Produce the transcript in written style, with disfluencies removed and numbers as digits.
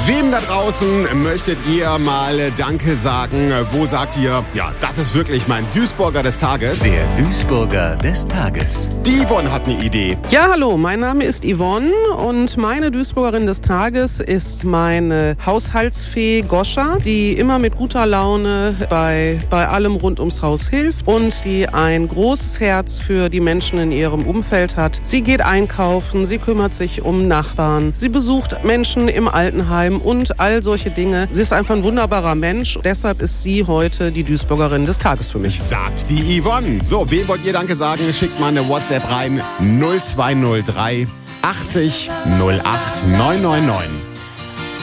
Wem da draußen möchtet ihr mal Danke sagen? Wo sagt ihr, ja, das ist wirklich mein Duisburger des Tages? Der Duisburger des Tages. Die Yvonne hat eine Idee. Ja, hallo, mein Name ist Yvonne und meine Duisburgerin des Tages ist meine Haushaltsfee Goscha, die immer mit guter Laune bei allem rund ums Haus hilft und die ein großes Herz für die Menschen in ihrem Umfeld hat. Sie geht einkaufen, sie kümmert sich um Nachbarn, sie besucht Menschen im Altenheim und all solche Dinge. Sie ist einfach ein wunderbarer Mensch. Deshalb ist sie heute die Duisburgerin des Tages für mich. Sagt die Yvonne. So, wem wollt ihr Danke sagen? Schickt mal eine WhatsApp rein. 0203 80 08 999.